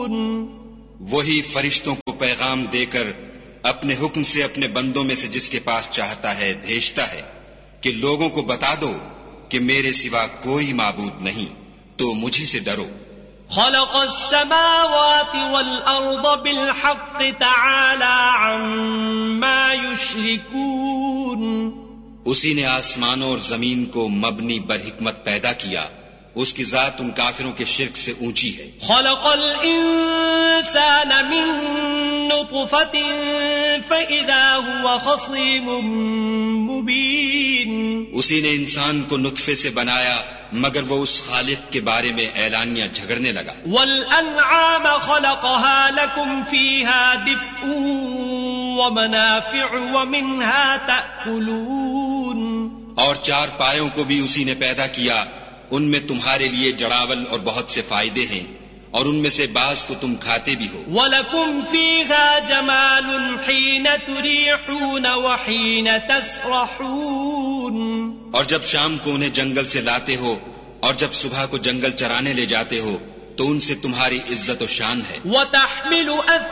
وہی فرشتوں کو پیغام دے کر اپنے حکم سے اپنے بندوں میں سے جس کے پاس چاہتا ہے بھیجتا ہے کہ لوگوں کو بتا دو کہ میرے سوا کوئی معبود نہیں تو مجھے سے ڈرو. خلق السماوات والأرض بالحق تعالى عما يشركون. اسی نے آسمانوں اور زمین کو مبنی بر حکمت پیدا کیا، اس کی ذات ان کافروں کے شرک سے اونچی ہے. خلق الانسان من نطفة فإذا هو خصيم مبين. اسی نے انسان کو نطفے سے بنایا مگر وہ اس خالق کے بارے میں اعلانیہ جھگڑنے لگا. والانعام خلقها لكم فيها دفء ومنافع ومنها تأكلون. اور چار پایوں کو بھی اسی نے پیدا کیا، ان میں تمہارے لیے جڑاول اور بہت سے فائدے ہیں اور ان میں سے بعض کو تم کھاتے بھی ہو. وَلَكُمْ فِيهَا جَمَالٌ حِينَ تُرِيحُونَ وَحِينَ تَسْرَحُونَ. اور جب شام کو انہیں جنگل سے لاتے ہو اور جب صبح کو جنگل چرانے لے جاتے ہو تو ان سے تمہاری عزت و شان ہے. وَتَحْمِلُ